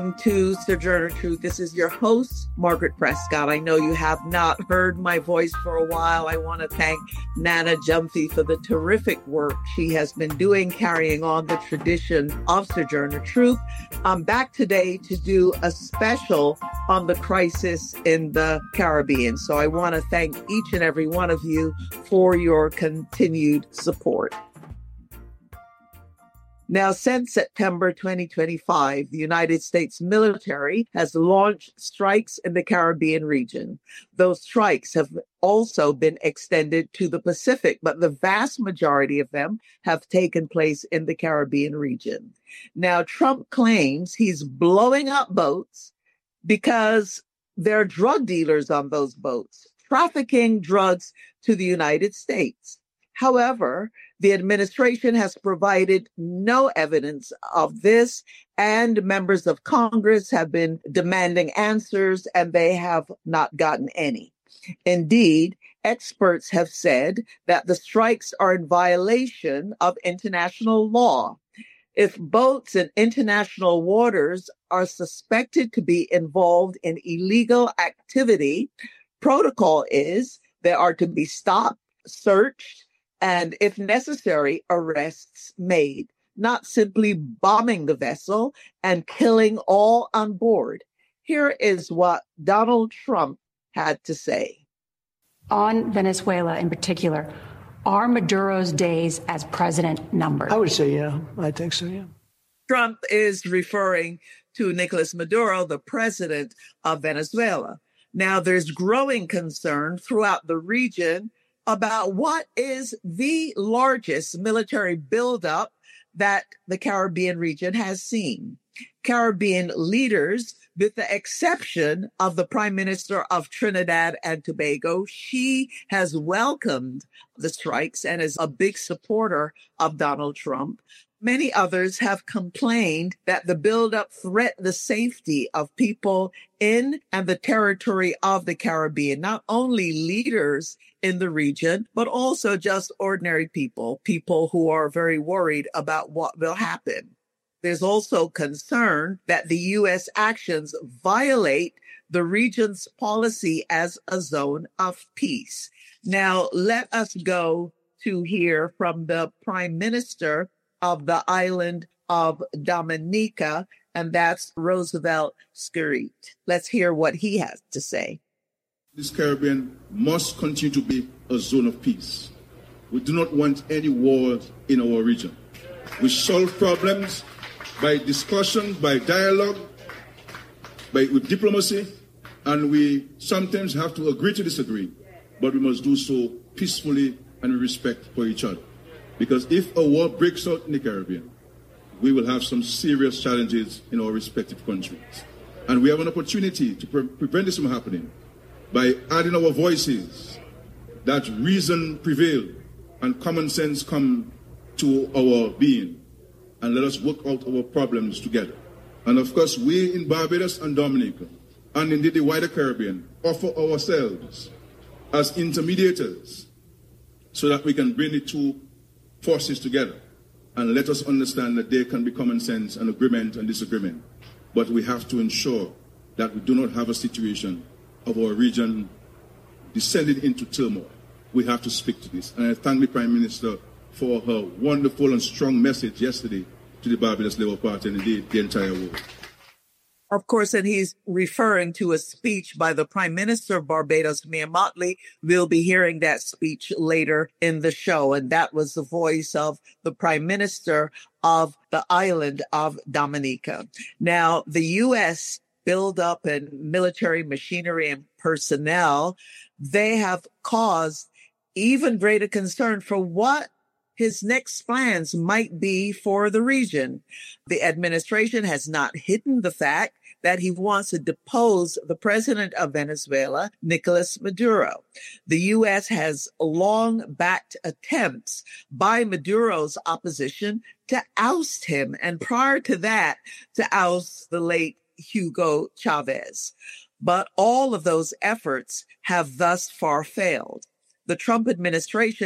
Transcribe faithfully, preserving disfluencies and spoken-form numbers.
To Sojourner Truth. This is your host, Margaret Prescott. I know you have not heard my voice for a while. I want to thank Nana Gyamfi for the terrific work she has been doing, carrying on the tradition of Sojourner Truth. I'm back today to do a special on the crisis in the Caribbean. So I want to thank each and every one of you for your continued support. Now, since September twenty twenty-five, the United States military has launched strikes in the Caribbean region. Those strikes have also been extended to the Pacific, but the vast majority of them have taken place in the Caribbean region. Now, Trump claims he's blowing up boats because there are drug dealers on those boats, trafficking drugs to the United States. However, the administration has provided no evidence of this, and members of Congress have been demanding answers, and they have not gotten any. Indeed, experts have said that the strikes are in violation of international law. If boats in international waters are suspected to be involved in illegal activity, protocol is they are to be stopped, searched, and if necessary, arrests made, not simply bombing the vessel and killing all on board. Here is what Donald Trump had to say. On Venezuela in particular, are Maduro's days as president numbered? I would say, yeah, I think so, yeah. Trump is referring to Nicolas Maduro, the president of Venezuela. Now, there's growing concern throughout the region about what is the largest military buildup that the Caribbean region has seen. Caribbean leaders, with the exception of the Prime Minister of Trinidad and Tobago, she has welcomed the strikes and is a big supporter of Donald Trump. Many others have complained that the buildup threatened the safety of people in and the territory of the Caribbean, not only leaders in the region, but also just ordinary people, people who are very worried about what will happen. There's also concern that the U S actions violate the region's policy as a zone of peace. Now, let us go to hear from the Prime Minister of the island of Dominica, and that's Roosevelt Skerrit. Let's hear what he has to say. This Caribbean must continue to be a zone of peace. We do not want any wars in our region. We solve problems by discussion, by dialogue, by with diplomacy, and we sometimes have to agree to disagree, but we must do so peacefully and with respect for each other. Because if a war breaks out in the Caribbean, we will have some serious challenges in our respective countries. And we have an opportunity to pre- prevent this from happening by adding our voices, that reason prevail and common sense come to our being, and let us work out our problems together. And of course, we in Barbados and Dominica, and indeed the wider Caribbean, offer ourselves as intermediators so that we can bring the two forces together. And let us understand that there can be common sense and agreement and disagreement. But we have to ensure that we do not have a situation of our region descending into turmoil. We have to speak to this. And I thank the Prime Minister for her wonderful and strong message yesterday to the Barbados Labour Party and indeed the entire world. Of course, and he's referring to a speech by the Prime Minister of Barbados, Mia Mottley. We'll be hearing that speech later in the show. And that was the voice of the Prime Minister of the island of Dominica. Now, the U S buildup in military machinery and personnel, they have caused even greater concern for what his next plans might be for the region. The administration has not hidden the fact that he wants to depose the president of Venezuela, Nicolas Maduro. The U S has long backed attempts by Maduro's opposition to oust him, and prior to that, to oust the late Hugo Chavez. But all of those efforts have thus far failed. The Trump administration